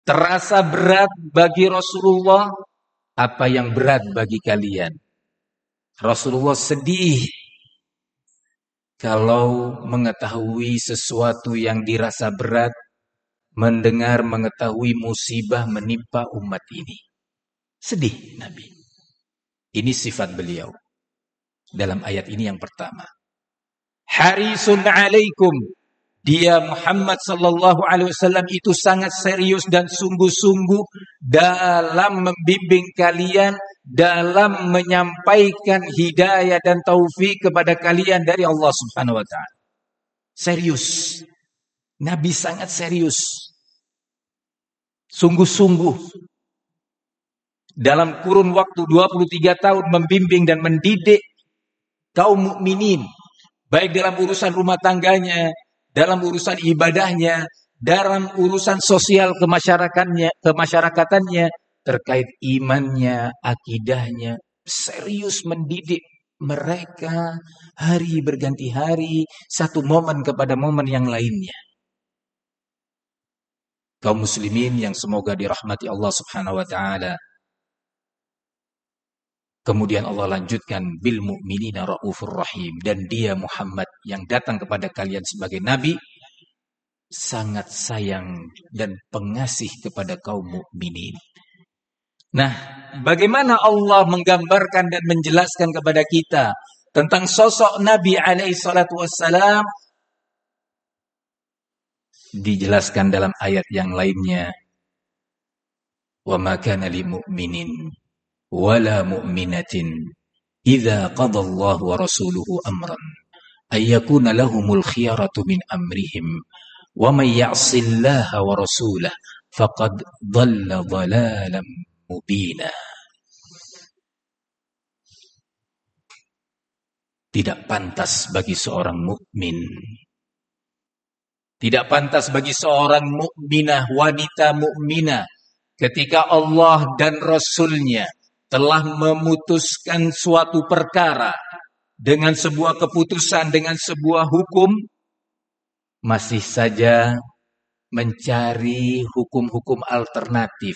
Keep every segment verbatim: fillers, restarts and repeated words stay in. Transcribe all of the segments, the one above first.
Terasa berat bagi Rasulullah apa yang berat bagi kalian. Rasulullah sedih kalau mengetahui sesuatu yang dirasa berat, mendengar mengetahui musibah menimpa umat ini. Sedih Nabi. Ini sifat beliau. Dalam ayat ini yang pertama. Harisun alaikum. Dia Muhammad sallallahu alaihi wasallam itu sangat serius dan sungguh-sungguh dalam membimbing kalian, dalam menyampaikan hidayah dan taufik kepada kalian dari Allah Subhanahu wa taala. Serius. Nabi sangat serius. Sungguh-sungguh. Dalam kurun waktu dua puluh tiga tahun membimbing dan mendidik kaum mukminin, baik dalam urusan rumah tangganya, dalam urusan ibadahnya, dalam urusan sosial kemasyarakatnya, kemasyarakatannya, terkait imannya, akidahnya, serius mendidik mereka hari berganti hari, satu momen kepada momen yang lainnya. Kaum muslimin yang semoga dirahmati Allah Subhanahu wa taala. Kemudian Allah lanjutkan bil mu'minina raufur rahim, dan dia Muhammad yang datang kepada kalian sebagai nabi sangat sayang dan pengasih kepada kaum mukminin. Nah, bagaimana Allah menggambarkan dan menjelaskan kepada kita tentang sosok Nabi alaihi salatu wassalam? Dijelaskan dalam ayat yang lainnya. Wa ma kana lil mu'minin wala mu'minatin idza qada Allah wa rasuluhu amran ay yakuna lahumul khiyaratu min amrihim wa may ya'sillaha wa rasulahu faqad dhalla dhalalan mubina. Tidak pantas bagi seorang mukmin, tidak pantas bagi seorang mukminah, wanita mukminah, ketika Allah dan Rasulnya telah memutuskan suatu perkara dengan sebuah keputusan, dengan sebuah hukum, masih saja mencari hukum-hukum alternatif.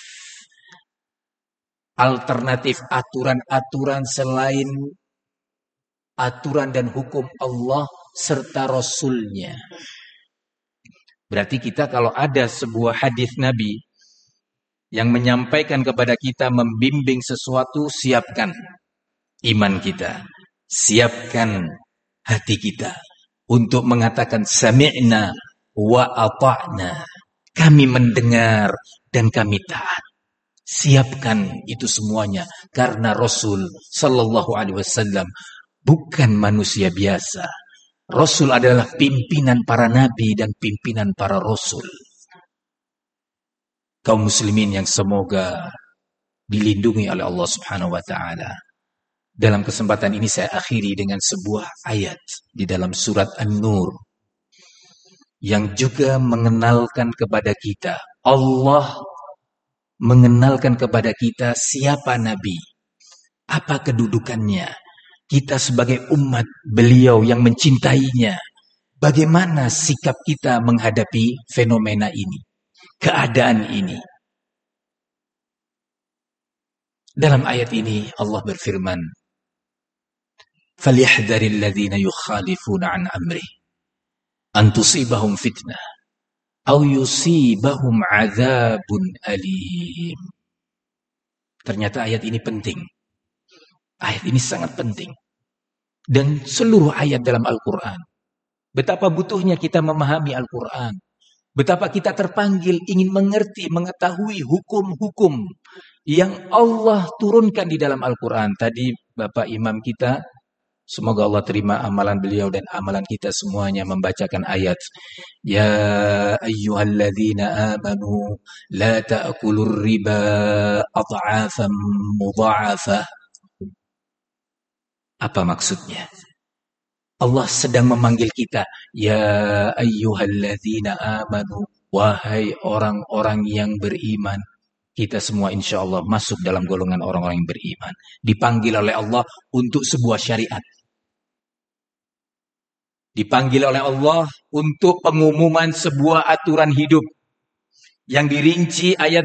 Alternatif aturan-aturan selain aturan dan hukum Allah serta Rasulnya. Berarti kita kalau ada sebuah hadis Nabi yang menyampaikan kepada kita, membimbing sesuatu, siapkan iman kita, siapkan hati kita untuk mengatakan sami'na wa ata'na. Kami mendengar dan kami taat. Siapkan itu semuanya karena Rasul sallallahu alaihi wasallam bukan manusia biasa. Rasul adalah pimpinan para nabi dan pimpinan para rasul. Kaum muslimin yang semoga dilindungi oleh Allah Subhanahu wa taala. Dalam kesempatan ini saya akhiri dengan sebuah ayat di dalam surat An-Nur yang juga mengenalkan kepada kita, Allah mengenalkan kepada kita siapa nabi, apa kedudukannya, kita sebagai umat beliau yang mencintainya, bagaimana sikap kita menghadapi fenomena ini, keadaan ini. Dalam ayat ini Allah berfirman, "Falyahdharil ladzina yukhalifuna an amrih an tusibahum fitnah aw yusibahum adzabun alim." Ternyata ayat ini penting. Ayat ini sangat penting. Dan seluruh ayat dalam Al-Qur'an. Betapa butuhnya kita memahami Al-Qur'an. Betapa kita terpanggil ingin mengerti, mengetahui hukum-hukum yang Allah turunkan di dalam Al-Quran. Tadi Bapak Imam kita, semoga Allah terima amalan beliau dan amalan kita semuanya, membacakan ayat, Ya ayyuhalladzina amanu la ta'kulur riba ad'afan mudha'afah. Apa maksudnya? Allah sedang memanggil kita, Ya ayyuhalladzina amanu, wahai orang-orang yang beriman. Kita semua insya Allah masuk dalam golongan orang-orang yang beriman. Dipanggil oleh Allah untuk sebuah syariat. Dipanggil oleh Allah untuk pengumuman sebuah aturan hidup yang dirinci ayat